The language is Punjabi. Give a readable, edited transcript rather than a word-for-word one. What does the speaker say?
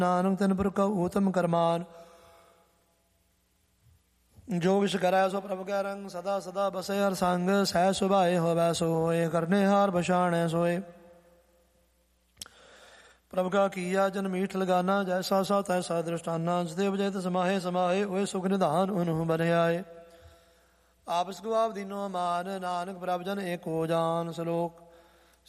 ਨਾਨਕ ਤਿਨ ਪਰ ਕਉ ਊਤਮ ਕਰਮਾਨ। ਜੋ ਵਿਸ਼ ਕਰੈ ਸੋ ਪ੍ਰਭ ਕੈ ਰੰਗ, ਸਦਾ ਸਦਾ ਬਸੇ ਹਰ ਸੰਗ। ਸਹਿ ਸੁਭਾਏ ਹੋਵੈ ਸੋ ਹੋਏ, ਕਰਨੇ ਹਾਰ ਬਛਾਣੈ ਸੋਏ। ਪ੍ਰਭ ਕਾ ਕੀਆ ਜਨ ਮੀਠ ਲਗਾਨਾ, ਜੈਸਾ ਸਾ ਤੈਸਾ ਦ੍ਰਿਸ਼ਟਾਨਾ। ਜਿਤੇ ਉਪਜੈ ਤਿਸ ਸਮਾਹੇ ਸਮਾਹੇ, ਹੋਏ ਸੁਖ ਨਿਧਾਨ ਉਨਹੁ ਬਨਿਆਏ। ਆਪਸ ਕੋ ਆਪ ਦੀਨੋ ਮਾਨ, ਨਾਨਕ ਪ੍ਰਭ ਜਨ ਏਕੋ ਜਾਨ। ਸ਼ਲੋਕ।